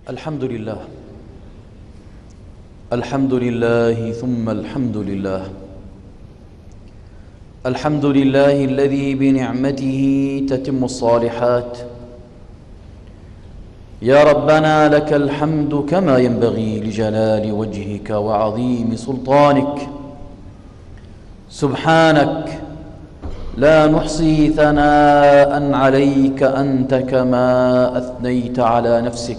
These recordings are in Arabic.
الحمد لله الحمد لله ثم الحمد لله. الحمد لله الذي بنعمته تتم الصالحات. يا ربنا لك الحمد كما ينبغي لجلال وجهك وعظيم سلطانك. سبحانك لا نحصي ثناء عليك أنت كما أثنيت على نفسك.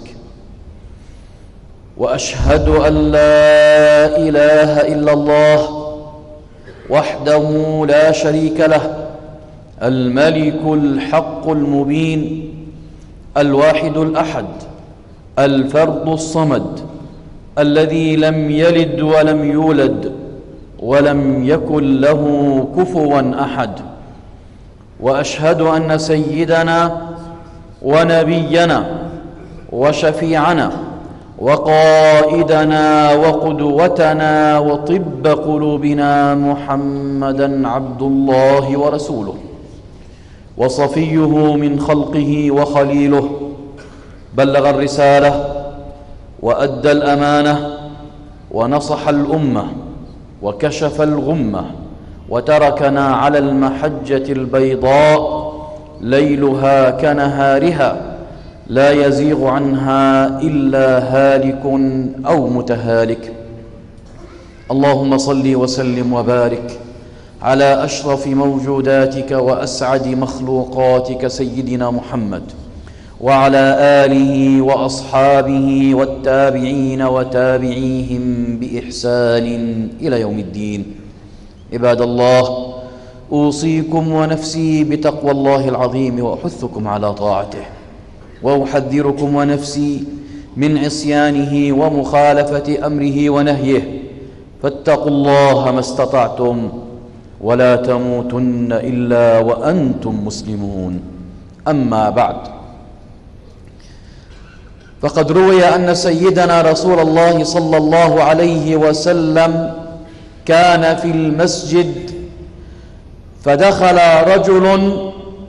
وأشهد أن لا إله إلا الله وحده لا شريك له، الملك الحق المبين، الواحد الأحد، الفرد الصمد، الذي لم يلد ولم يولد ولم يكن له كفوا أحد. وأشهد أن سيدنا ونبينا وشفيعنا وقائدنا وقدوتنا وطب قلوبنا محمدًا عبد الله ورسوله، وصفيه من خلقه وخليله، بلغ الرسالة وأدى الأمانة ونصح الأمة وكشف الغمة، وتركنا على المحجة البيضاء ليلها كنهارها لا يزيغ عنها إلا هالك أو متهالك. اللهم صل وسلم وبارك على أشرف موجوداتك وأسعد مخلوقاتك سيدنا محمد، وعلى آله وأصحابه والتابعين وتابعيهم بإحسان إلى يوم الدين. عباد الله، أوصيكم ونفسي بتقوى الله العظيم وأحثكم على طاعته، وأحذركم ونفسي من عصيانه ومخالفة أمره ونهيه، فاتقوا الله ما استطعتم ولا تموتن إلا وأنتم مسلمون. أما بعد، فقد روي أن سيدنا رسول الله صلى الله عليه وسلم كان في المسجد فدخل رجل